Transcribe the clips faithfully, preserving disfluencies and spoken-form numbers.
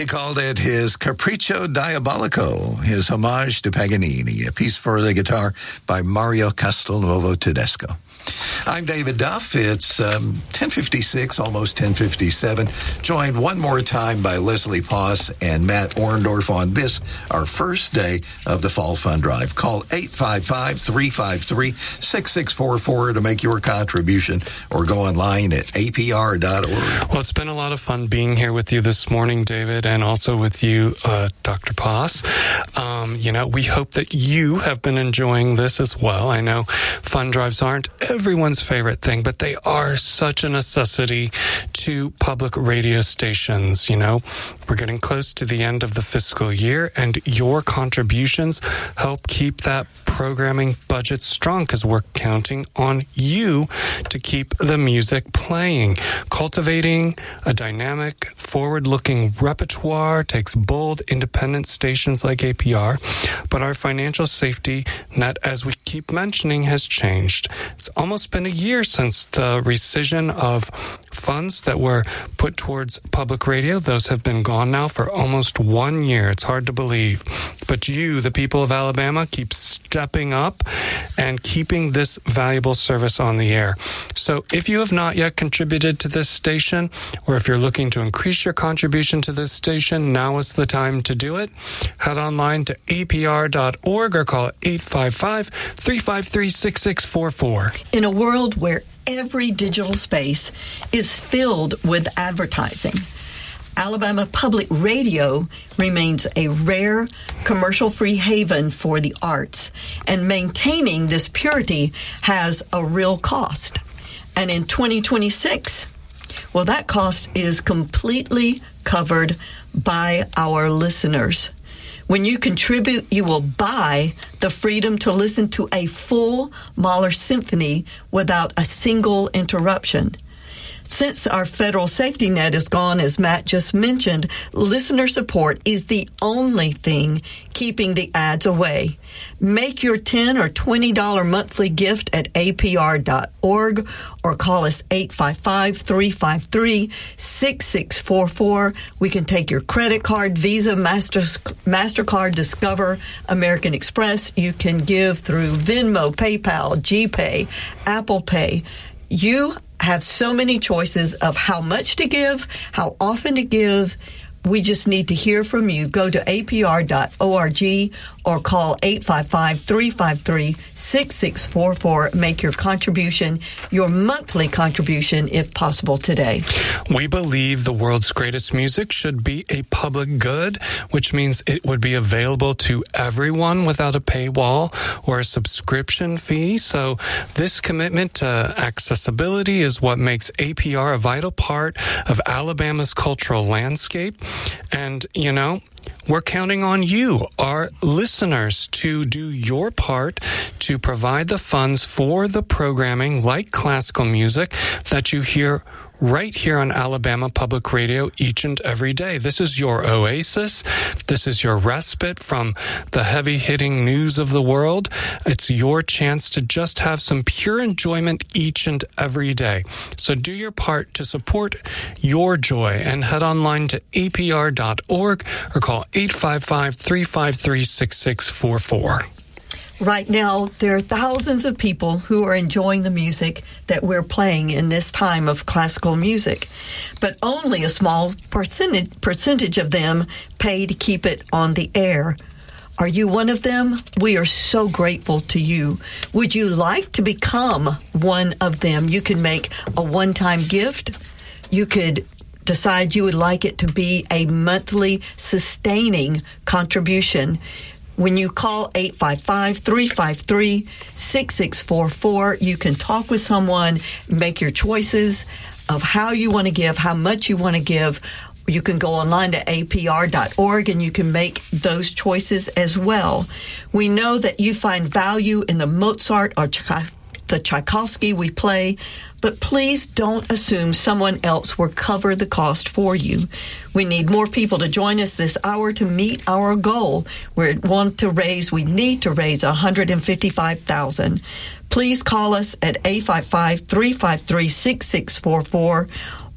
He called it his Capriccio Diabolico, his homage to Paganini, a piece for the guitar by Mario Castelnuovo Tedesco. I'm David Duff. It's um, ten fifty-six, almost ten fifty-seven. Joined one more time by Leslie Poss and Matt Orndorff on this, our first day of the Fall Fund Drive. Call eight five five, three five three, six six four four to make your contribution, or go online at A P R dot org. Well, it's been a lot of fun being here with you this morning, David, and also with you, uh, Doctor Poss. Um, you know, we hope that you have been enjoying this as well. I know fund drives aren't everyone's favorite thing, but they are such a necessity to public radio stations. You know, we're getting close to the end of the fiscal year, and your contributions help keep that programming budget strong, because we're counting on you to keep the music playing. Cultivating a dynamic, forward-looking repertoire takes bold, independent stations like A P R, but our financial safety net, as we keep mentioning, has changed. It's almost been a year since the rescission of funds that were put towards public radio. Those have been gone now for almost one year. It's hard to believe. But you, the people of Alabama, keep stepping up and keeping this valuable service on the air. So if you have not yet contributed to this station, or if you're looking to increase your contribution to this station, now is the time to do it. Head online to A P R dot org or call eight five five, three five three, six six four four. In a world where every digital space is filled with advertising, Alabama Public Radio remains a rare commercial-free haven for the arts, and maintaining this purity has a real cost. And in twenty twenty-six, well, that cost is completely covered by our listeners. When you contribute, you will buy the freedom to listen to a full Mahler symphony without a single interruption. Since our federal safety net is gone, as Matt just mentioned, listener support is the only thing keeping the ads away. Make your ten dollars or twenty dollars monthly gift at A P R dot org or call us eight five five, three five three, six six four four. We can take your credit card, Visa, Master, MasterCard, Discover, American Express. You can give through Venmo, PayPal, GPay, Apple Pay. You have so many choices of how much to give, how often to give. We just need to hear from you. Go to A P R dot org or call eight five five, three five three, six six four four. Make your contribution, your monthly contribution, if possible, today. We believe the world's greatest music should be a public good, which means it would be available to everyone without a paywall or a subscription fee. So this commitment to accessibility is what makes A P R a vital part of Alabama's cultural landscape. And, you know, we're counting on you, our listeners, to do your part to provide the funds for the programming like classical music that you hear right here on Alabama Public Radio each and every day. This is your oasis. This is your respite from the heavy-hitting news of the world. It's your chance to just have some pure enjoyment each and every day. So do your part to support your joy and head online to A P R dot org or call eight five five, three five three, six six four four. Right now, there are thousands of people who are enjoying the music that we're playing in this time of classical music, but only a small percentage, percentage of them pay to keep it on the air. Are you one of them? We are so grateful to you. Would you like to become one of them? You can make a one-time gift. You could decide you would like it to be a monthly sustaining contribution. When you call eight five five, three five three, six six four four, you can talk with someone, make your choices of how you want to give, how much you want to give. You can go online to A P R dot org and you can make those choices as well. We know that you find value in the Mozart or the Tchaikovsky we play, but please don't assume someone else will cover the cost for you. We need more people to join us this hour to meet our goal. We want to raise, we need to raise one hundred fifty-five thousand dollars. Please call us at eight five five, three five three, six six four four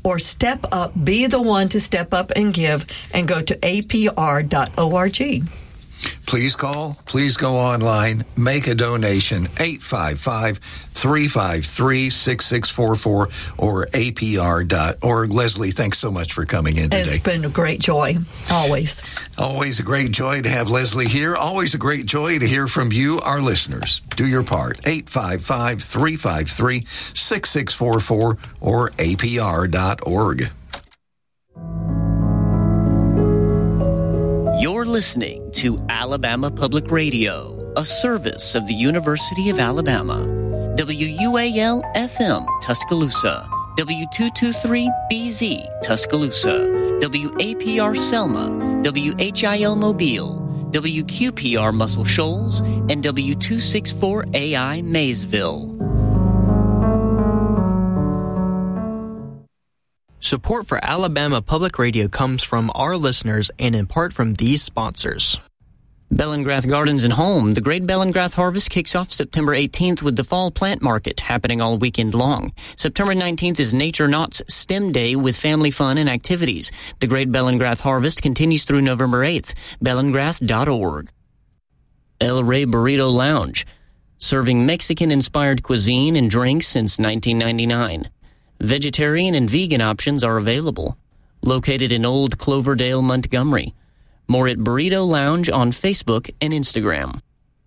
or step up, be the one to step up and give, and go to A P R dot org. Please call, please go online, make a donation, eight five five, three five three, six six four four or A P R dot org. Leslie, thanks so much for coming in today. It's been a great joy, always. Always a great joy to have Leslie here. Always a great joy to hear from you, our listeners. Do your part, eight five five, three five three, six six four four or A P R dot org. You're listening to Alabama Public Radio, a service of the University of Alabama. W U A L F M, Tuscaloosa. W two twenty-three B Z, Tuscaloosa. W A P R Selma. W H I L Mobile. W Q P R Muscle Shoals. And W two sixty-four A I Maysville. Support for Alabama Public Radio comes from our listeners and in part from these sponsors. Bellingrath Gardens and Home. The Great Bellingrath Harvest kicks off September eighteenth with the Fall Plant Market happening all weekend long. September nineteenth is Nature Knott's STEM Day with family fun and activities. The Great Bellingrath Harvest continues through November eighth. bellingrath dot org. El Rey Burrito Lounge. Serving Mexican-inspired cuisine and drinks since nineteen ninety-nine. Vegetarian and vegan options are available. Located in Old Cloverdale, Montgomery. More at Burrito Lounge on Facebook and Instagram.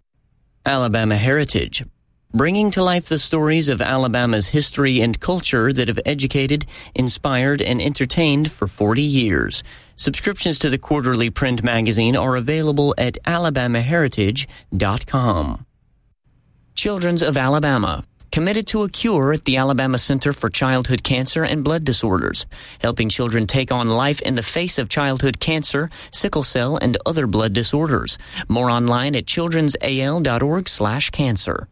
Alabama Heritage. Bringing to life the stories of Alabama's history and culture that have educated, inspired, and entertained for forty years. Subscriptions to the quarterly print magazine are available at alabama heritage dot com. Children's of Alabama. Committed to a cure at the Alabama Center for Childhood Cancer and Blood Disorders, helping children take on life in the face of childhood cancer, sickle cell, and other blood disorders. More online at children's a l dot org slash cancer.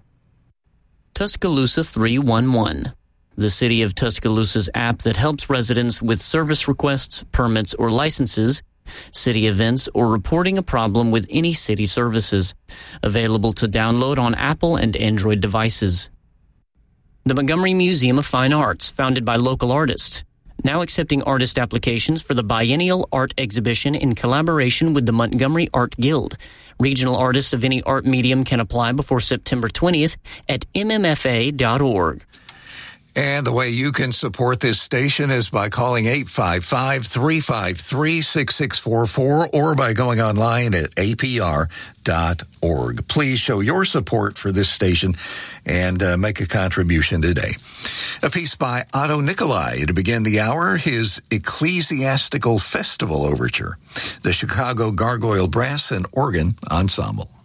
Tuscaloosa three one one. The City of Tuscaloosa's app that helps residents with service requests, permits, or licenses, city events, or reporting a problem with any city services. Available to download on Apple and Android devices. The Montgomery Museum of Fine Arts, founded by local artists, now accepting artist applications for the biennial art exhibition in collaboration with the Montgomery Art Guild. Regional artists of any art medium can apply before September twentieth at m m f a dot org. And the way you can support this station is by calling eight five five, three five three, six six four four or by going online at A P R dot org. Please show your support for this station and uh, make a contribution today. A piece by Otto Nicolai to begin the hour, his Ecclesiastical Festival Overture, the Chicago Gargoyle Brass and Organ Ensemble.